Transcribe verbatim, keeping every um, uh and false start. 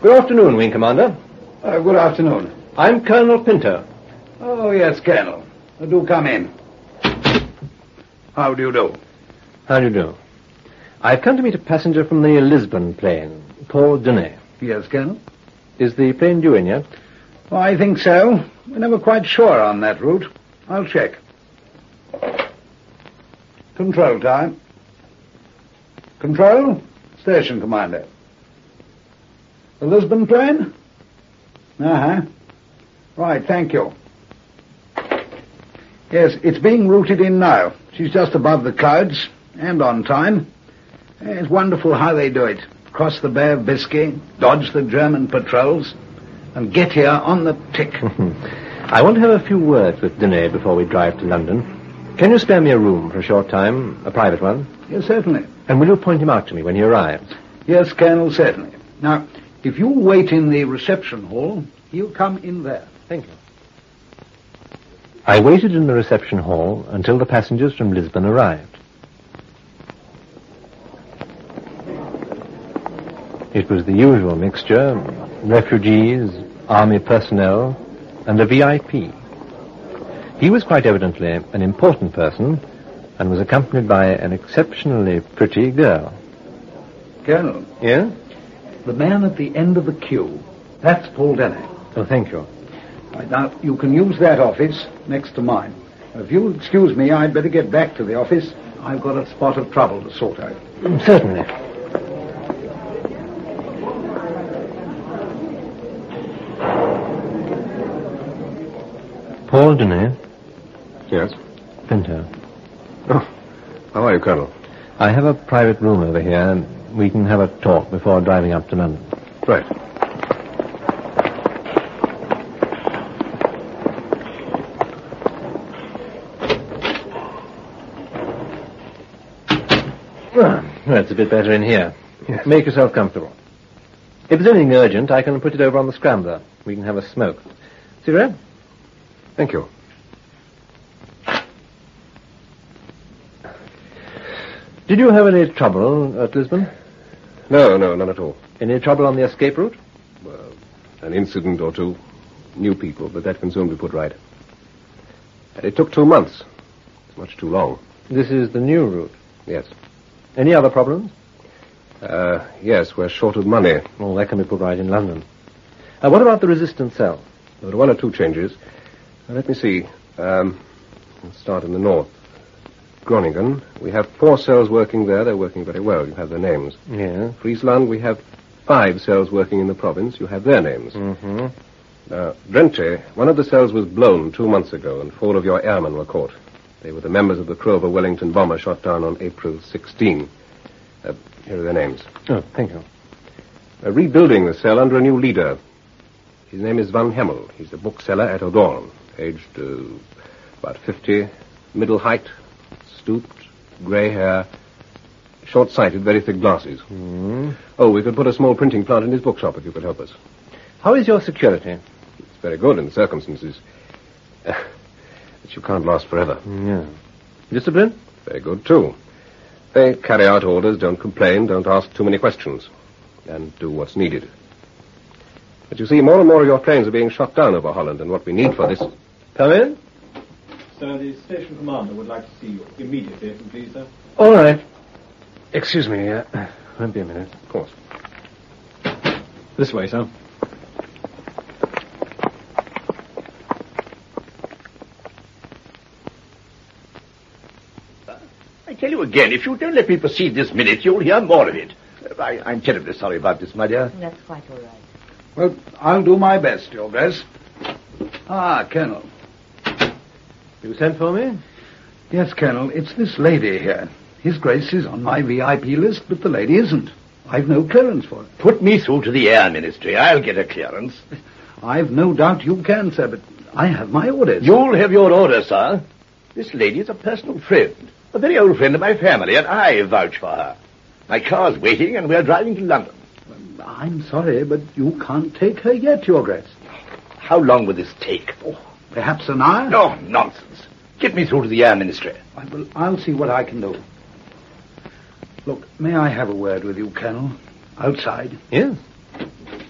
Good afternoon, Wing Commander. Uh, good afternoon. I'm Colonel Pinto. Oh, yes, Colonel. Uh, do come in. How do you do? How do you do? I've come to meet a passenger from the Lisbon plane, Paul Denet. Yes, Colonel? Is the plane due in yet? Oh, I think so. We're never quite sure on that route. I'll check. Control time. Control, station commander. The Lisbon plane? Uh-huh. Right, thank you. Yes, it's being routed in now. She's just above the clouds, and on time. It's wonderful how they do it. Cross the Bay of Biscay, dodge the German patrols, and get here on the tick. I want to have a few words with Denet before we drive to London. Can you spare me a room for a short time, a private one? Yes, certainly. And will you point him out to me when he arrives? Yes, Colonel, certainly. Now, if you wait in the reception hall, he'll come in there. Thank you. I waited in the reception hall until the passengers from Lisbon arrived. It was the usual mixture, refugees, army personnel, and a V I P. He was quite evidently an important person and was accompanied by an exceptionally pretty girl. Colonel. Yeah? The man at the end of the queue. That's Paul Denet. Oh, thank you. Right, now, you can use that office next to mine. If you'll excuse me, I'd better get back to the office. I've got a spot of trouble to sort out. Certainly. Paul Denet. Yes? Pinto. Oh, how are you, Colonel? I have a private room over here. We can have a talk before driving up to London. Right. Well, that's a bit better in here. Yes. Make yourself comfortable. If there's anything urgent, I can put it over on the scrambler. We can have a smoke. Cigarette? Thank you. Did you have any trouble at Lisbon? No, no, none at all. Any trouble on the escape route? Well, an incident or two. New people, but that can soon be put right. And it took two months. It's much too long. This is the new route. Yes. Any other problems? Uh, yes, we're short of money. Well, that can be put right in London. Uh, what about the resistance cell? There are one or two changes. Now, let me see. Um, let's start in the north. Groningen. We have four cells working there. They're working very well. You have their names. Yeah. Friesland, we have five cells working in the province. You have their names. Mm-hmm. Now, Drenthe, one of the cells was blown two months ago, and four of your airmen were caught. They were the members of the crew of a Wellington bomber shot down on April sixteenth. Uh, here are their names. Oh, thank you. Uh, rebuilding the cell under a new leader. His name is Van Hemmel. He's a bookseller at Odorn. Aged uh, about fifty. Middle height. Stooped. Grey hair. Short-sighted, very thick glasses. Mm. Oh, we could put a small printing plant in his bookshop if you could help us. How is your security? It's very good in the circumstances. Uh, but you can't last forever. Yeah. Discipline? Very good, too. They carry out orders, don't complain, don't ask too many questions, and do what's needed. But you see, more and more of your planes are being shot down over Holland, and what we need for this... Come in. Sir, the station commander would like to see you immediately, if you please, sir. All right. Excuse me. Uh, won't be a minute. Of course. This way, sir. I tell you again, if you don't let me proceed this minute, you'll hear more of it. Uh, I, I'm terribly sorry about this, my dear. That's quite all right. Well, I'll do my best, Your Grace. Ah, Colonel. You sent for me? Yes, Colonel, it's this lady here. His Grace is on my V I P list, but the lady isn't. I've no clearance for it. Put me through to the Air Ministry. I'll get a clearance. I've no doubt you can, sir, but I have my orders. You'll have your orders, sir. This lady is a personal friend, a very old friend of my family, and I vouch for her. My car's waiting, and we're driving to London. I'm sorry, but you can't take her yet, Your Grace. How long will this take? Oh, perhaps an hour? No, nonsense. Get me through to the Air Ministry. I will, I'll see what I can do. Look, may I have a word with you, Colonel? Outside? Yes.